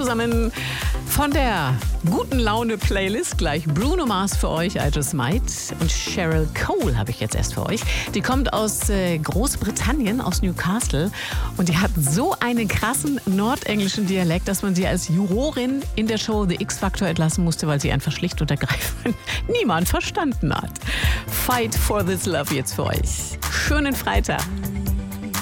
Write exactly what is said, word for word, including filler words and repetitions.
zusammen von der guten Laune-Playlist. Gleich Bruno Mars für euch, I Just Might. Und Cheryl Cole habe ich jetzt erst für euch. Die kommt aus äh, Großbritannien, aus Newcastle. Und die hat so einen krassen nordenglischen Dialekt, dass man sie als Jurorin in der Show The X-Factor entlassen musste, weil sie einfach schlicht und ergreifend niemand verstanden hat. Fight for this love jetzt für euch. Schönen Freitag.